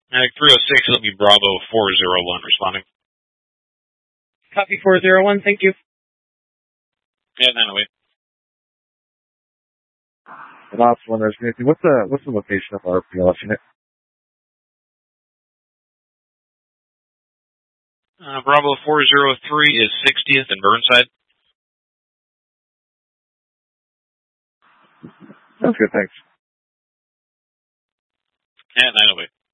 Medic 306, it'll be Bravo 401 responding. Copy 401, thank you. Yeah, 908. And Ops 1, there's anything. What's the location of our PLF unit? Bravo 403 is 60th and Burnside. Sounds good, thanks. Yeah, 908.